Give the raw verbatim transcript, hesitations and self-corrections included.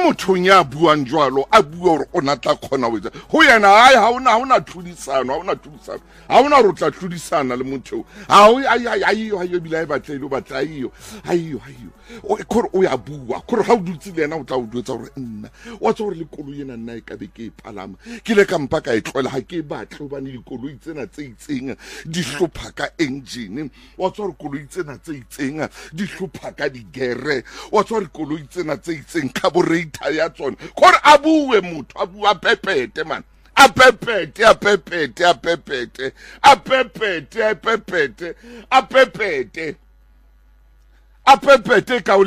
mothong ya buang jwalo a bua gore o natla khona o etsa ho yena ai ha ona ha ona tlhodisano ha ona tlhodisano ha ona re tla tlhodisana le motho ha o ai ai ai ha yo bila e batle lo batla iyo ayo ayo o khore o ya bua khore ha o dutse le yena o tla o dutsa gore nna wa tsa gore le kolo yena nna e ka be ke palama ke le ka mpa ka e tloela ha ke batle ba ne dikoloi tsena tse itseng di hlopha ka engine wa tsa gore koloi tsena tse itseng di hlopha ka digere wa tsa gore koloi tsena tse itseng carburetor ya tsona khore a bue motho a bua pepete man a pepete a pepete a pepete a pepete a pepete a pepete a pepete ka